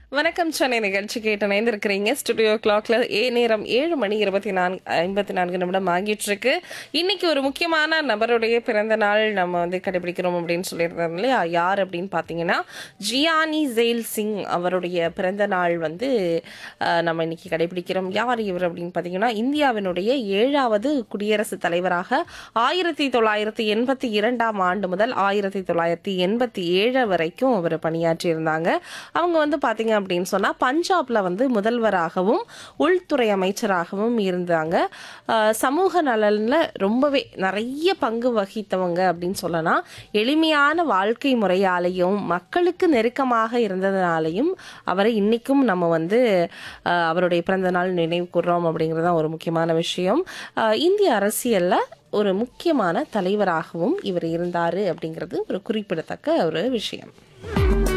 வணக்கம் சென்னை நிகழ்ச்சி கேட்டு இணைந்திருக்கிறீங்க. ஸ்டுடியோ கிளாக்ல நேரம் 7:54 ஆகிட்டு இருக்கு. இன்னைக்கு ஒரு முக்கியமான நபருடைய பிறந்த நாள் நம்ம வந்து கடைபிடிக்கிறோம் அப்படின்னு சொல்லியிருந்தோம் இல்லையா? யார் அப்படின்னு பார்த்தீங்கன்னா ஜியானி ஜெயில் சிங் அவருடைய பிறந்த நாள் வந்து நம்ம இன்னைக்கு கடைபிடிக்கிறோம். யார் இவர் அப்படின்னு பார்த்தீங்கன்னா இந்தியாவினுடைய 7வது குடியரசுத் தலைவராக 1982 ஆண்டு முதல் 1987 வரைக்கும் அவர் பணியாற்றியிருந்தாங்க. அவங்க வந்து பார்த்தீங்க அப்படின்னு சொன்னா பஞ்சாப்ல வந்து முதல்வராகவும் உள்துறை அமைச்சராகவும் இருந்தாங்க. சமூக நலன்ல ரொம்பவே நிறைய பங்கு வகித்தவங்க அப்படின்னு சொல்லலாம். எளிமையான வாழ்க்கை முறையாலையும் மக்களுக்கு நெருக்கமாக இருந்ததுனாலையும் அவரை இன்னைக்கும் நம்ம வந்து அவருடைய பிறந்த நாள் நினைவு கூர்றோம் அப்படிங்கிறது ஒரு முக்கியமான விஷயம். இந்திய அரசியல்ல ஒரு முக்கியமான தலைவராகவும் இவர் இருந்தாரு அப்படிங்கிறது ஒரு குறிப்பிடத்தக்க ஒரு விஷயம்.